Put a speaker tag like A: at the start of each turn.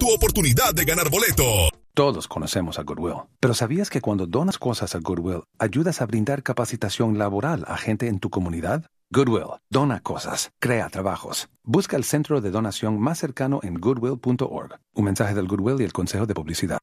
A: tu oportunidad de ganar boleto.
B: Todos conocemos a Goodwill, pero ¿sabías que cuando donas cosas a Goodwill, ayudas a brindar capacitación laboral a gente en tu comunidad? Goodwill, dona cosas, crea trabajos. Busca el centro de donación más cercano en goodwill.org. Un mensaje del Goodwill y el Consejo de Publicidad.